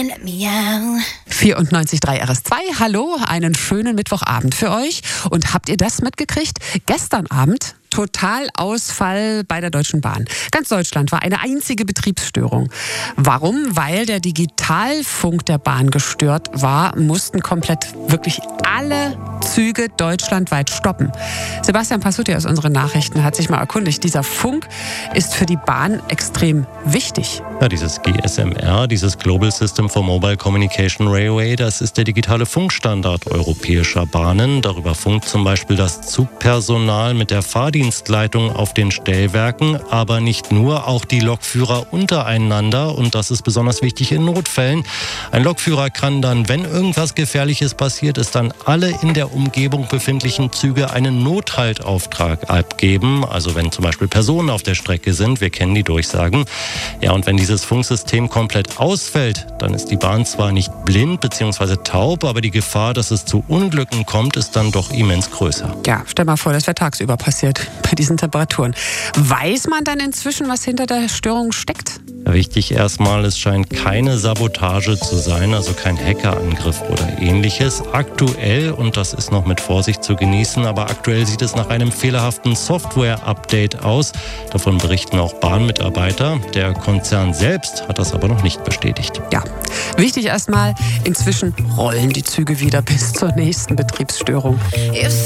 94.3 RS2, hallo, einen schönen Mittwochabend für euch. Und habt ihr das mitgekriegt? Gestern Abend Totalausfall bei der Deutschen Bahn. Ganz Deutschland war eine einzige Betriebsstörung. Warum? Weil der Digitalfunk der Bahn gestört war, mussten komplett wirklich alle Züge deutschlandweit stoppen. Sebastian Passuti aus unseren Nachrichten hat sich mal erkundigt. Dieser Funk ist für die Bahn extrem wichtig. Ja, dieses GSMR, dieses Global System for Mobile Communication Railway, das ist der digitale Funkstandard europäischer Bahnen. Darüber funkt zum Beispiel das Zugpersonal mit der Fahrdienstleitung auf den Stellwerken, aber nicht nur, auch die Lokführer untereinander. Und das ist besonders wichtig in Notfällen. Ein Lokführer kann dann, wenn irgendwas Gefährliches passiert ist, dann alle in der Umgebung befindlichen Züge einen Nothaltauftrag abgeben. Also wenn zum Beispiel Personen auf der Strecke sind, wir kennen die Durchsagen. Ja, und wenn dieses Funksystem komplett ausfällt, dann ist die Bahn zwar nicht blind bzw. taub, aber die Gefahr, dass es zu Unglücken kommt, ist dann doch immens größer. Ja, stell mal vor, das wäre tagsüber passiert bei diesen Temperaturen. Weiß man dann inzwischen, was hinter der Störung steckt? Wichtig erstmal, es scheint keine Sabotage zu sein, also kein Hackerangriff oder ähnliches. Aktuell, und das ist noch mit Vorsicht zu genießen, aber aktuell sieht es nach einem fehlerhaften Software-Update aus. Davon berichten auch Bahnmitarbeiter. Der Konzern selbst hat das aber noch nicht bestätigt. Ja, wichtig erstmal, inzwischen rollen die Züge wieder bis zur nächsten Betriebsstörung.